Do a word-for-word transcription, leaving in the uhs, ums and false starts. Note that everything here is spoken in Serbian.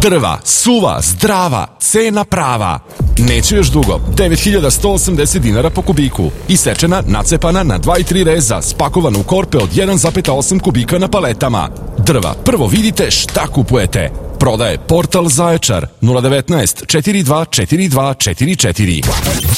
Drva, suva, zdrava, cena prava. Neće još dugo, devet hiljada sto osamdeset dinara po kubiku. Isečena, nacepana na dva i tri reza, spakovana u korpe od jedan zarez osam kubika na paletama. Drva, prvo vidite šta kupujete. Prodaje Portal Zaječar nula devetnaest četrdeset dva četrdeset dva četrdeset četiri.